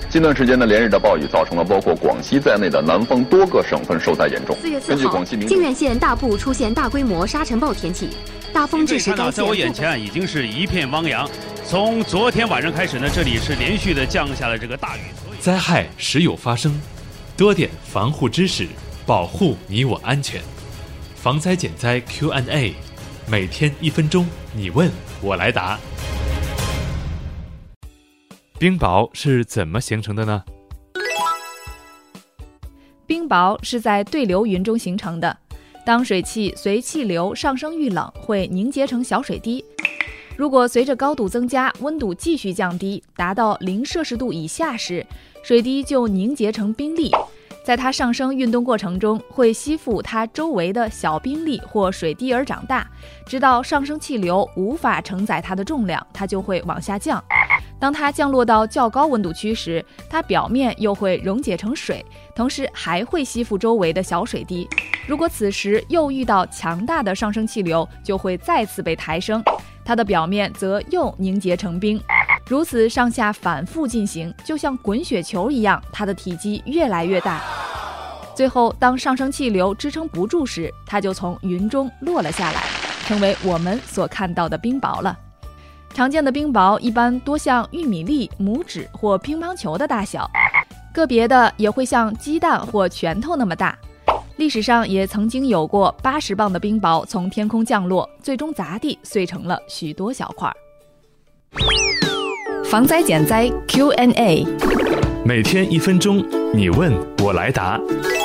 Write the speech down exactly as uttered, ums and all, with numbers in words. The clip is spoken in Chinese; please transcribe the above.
近段时间的连日的暴雨造成了包括广西在内的南方多个省份受灾严重。 四月四号，靖远县大部出现大规模沙尘暴天气，大风致使该县。 在我眼前已经是一片汪洋。从昨天晚上开始呢，这里是连续的降下了这个大雨。 灾害时有发生，多点防护知识，保护你我安全。防灾减灾 Q and A， 每天一分钟，你问我来答。冰雹是怎么形成的呢？ 冰雹是在对流云中形成的，当水汽随气流上升遇冷，会凝结成小水滴。如果随着高度增加，温度继续降低，达到零摄氏度以下时，水滴就凝结成冰粒。在它上升运动过程中，会吸附它周围的小冰粒或水滴而长大，直到上升气流无法承载它的重量，它就会往下降。当它降落到较高温度区时，它表面又会溶解成水，同时还会吸附周围的小水滴。如果此时又遇到强大的上升气流，就会再次被抬升，它的表面则又凝结成冰。如此上下反复进行，就像滚雪球一样，它的体积越来越大。最后，当上升气流支撑不住时，它就从云中落了下来，成为我们所看到的冰雹了。常见的冰雹一般多像玉米粒、拇指或乒乓球的大小，个别的也会像鸡蛋或拳头那么大。历史上也曾经有过八十磅的冰雹从天空降落，最终砸地，碎成了许多小块。 防灾减灾 Q and A， 每天一分钟，你问我来答。